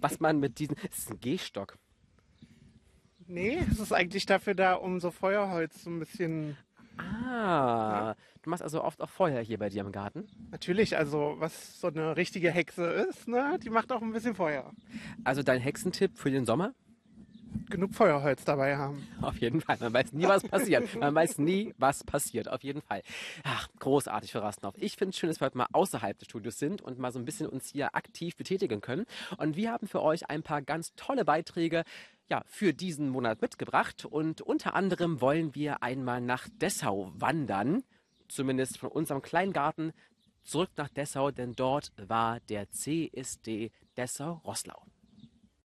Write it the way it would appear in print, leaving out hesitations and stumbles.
was man mit diesen... Es ist ein Gehstock. Nee, es ist eigentlich dafür da, um so Feuerholz so ein bisschen, ne? Ah, du machst also oft auch Feuer hier bei dir im Garten. Natürlich, also was so eine richtige Hexe ist, ne? Die macht auch ein bisschen Feuer. Also dein Hexentipp für den Sommer? Genug Feuerholz dabei haben. Auf jeden Fall. Man weiß nie, was passiert. Man weiß nie, was passiert. Auf jeden Fall. Ach, großartig für Rastenhoff. Ich finde es schön, dass wir heute mal außerhalb des Studios sind und mal so ein bisschen uns hier aktiv betätigen können. Und wir haben für euch ein paar ganz tolle Beiträge ja, für diesen Monat mitgebracht. Und unter anderem wollen wir einmal nach Dessau wandern. Zumindest von unserem kleinen Garten zurück nach Dessau, denn dort war der CSD Dessau-Roßlau.